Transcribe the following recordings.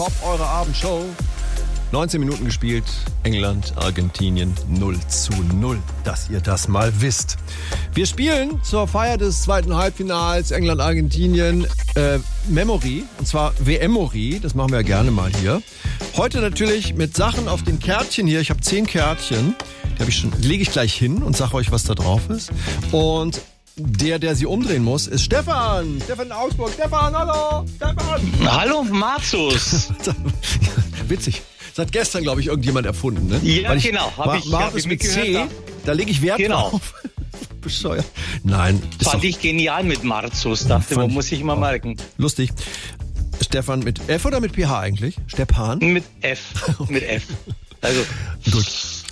Top eurer Abendshow. 19 Minuten gespielt, England, Argentinien 0:0, dass ihr das mal wisst. Wir spielen zur Feier des zweiten Halbfinals England-Argentinien Memory, und zwar WM-Mory, das machen wir ja gerne mal hier. Heute natürlich mit Sachen auf den Kärtchen hier, ich habe 10 Kärtchen, die lege ich gleich hin und sage euch, was da drauf ist. Und der sie umdrehen muss, ist Stefan. Stefan in Augsburg. Stefan, hallo. Stefan. Hallo, Marzus. Witzig. Das hat gestern, glaube ich, irgendjemand erfunden, ne? Ja, genau. Hab ich mit C, da lege ich Wert drauf. Bescheuert. Nein. Fand ich genial mit Marzus. Dachte, man muss ich mal merken. Lustig. Stefan mit F oder mit PH eigentlich? Stepan? Mit F. Mit F. Also. Gut.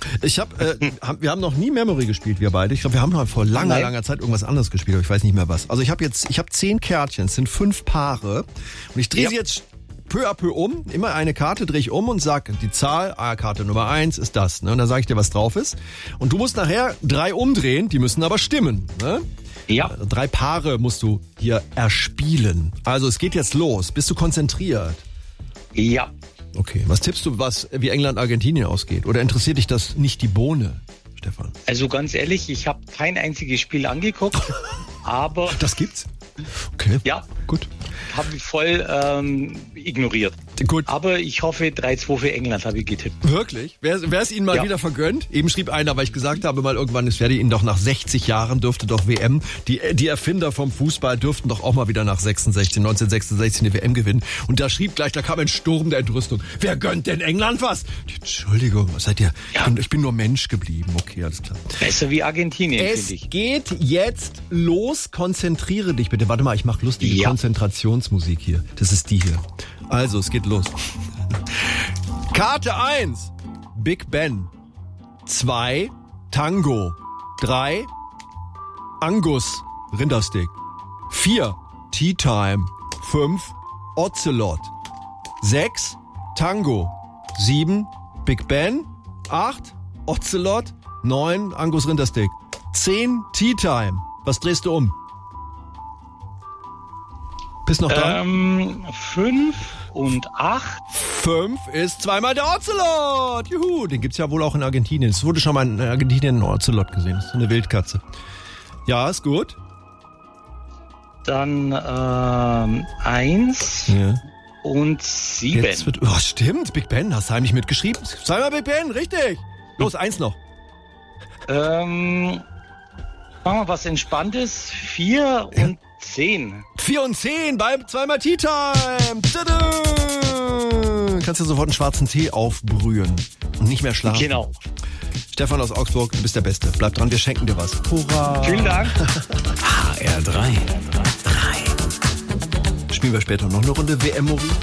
Wir haben noch nie Memory gespielt, wir beide. Ich glaube, wir haben mal vor langer Zeit irgendwas anderes gespielt, aber ich weiß nicht mehr was. Also ich habe 10 Kärtchen, es sind 5 Paare. Und ich drehe sie jetzt peu à peu um. Immer eine Karte drehe ich um und sage, die Zahl, Karte Nummer 1 ist das. Ne? Und dann sage ich dir, was drauf ist. Und du musst nachher 3 umdrehen, die müssen aber stimmen. Ne? Ja. 3 Paare musst du hier erspielen. Also es geht jetzt los. Bist du konzentriert? Ja. Okay, was tippst du, wie England-Argentinien ausgeht? Oder interessiert dich das nicht die Bohne, Stefan? Also ganz ehrlich, ich habe kein einziges Spiel angeguckt, aber... Das gibt's? Okay, ja, gut. Habe ich voll ignoriert. Gut. Aber ich hoffe, 3:2 für England habe ich getippt. Wirklich? Wäre es Ihnen mal wieder vergönnt? Eben schrieb einer, weil ich gesagt habe, mal irgendwann, es werde Ihnen doch nach 60 Jahren dürfte doch WM, die Erfinder vom Fußball dürften doch auch mal wieder nach 1966 eine WM gewinnen. Und da kam ein Sturm der Entrüstung. Wer gönnt denn England was? Entschuldigung, was seid ihr? Ja. Ich bin nur Mensch geblieben. Okay, alles klar. Besser wie Argentinien, finde ich. Es geht jetzt los. Konzentriere dich bitte. Warte mal, ich mache lustige Konzentrationsmusik hier. Das ist die hier. Also, es geht los. Karte 1, Big Ben. 2, Tango. 3, Angus, Rindersteak. 4, Tea Time. 5, Ocelot. 6, Tango. 7, Big Ben. 8, Ocelot. 9, Angus Rindersteak. 10, Tea Time. Was drehst du um? Bist noch dran? 5 und 8. 5 ist zweimal der Ocelot. Juhu, den gibt's ja wohl auch in Argentinien. Es wurde schon mal in Argentinien ein Ocelot gesehen. Das ist so eine Wildkatze. Ja, ist gut. Dann 1 und 7. Stimmt, Big Ben, hast du heimlich mitgeschrieben. Zweimal Big Ben, richtig. Los, 1 noch. Machen wir was Entspanntes. 4 und 10. 4 und 10 beim zweimal Tea Time. Kannst dir sofort einen schwarzen Tee aufbrühen und nicht mehr schlafen. Genau. Stefan aus Augsburg, du bist der Beste. Bleib dran, wir schenken dir was. Hurra. Vielen Dank. HR3. Spielen wir später noch eine Runde WM-Mory?